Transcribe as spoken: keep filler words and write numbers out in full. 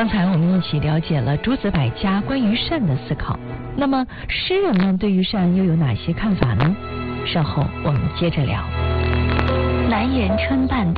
刚才我们一起了解了诸子百家关于善的思考，那么诗人们对于善又有哪些看法呢？稍后我们接着聊。 南园春半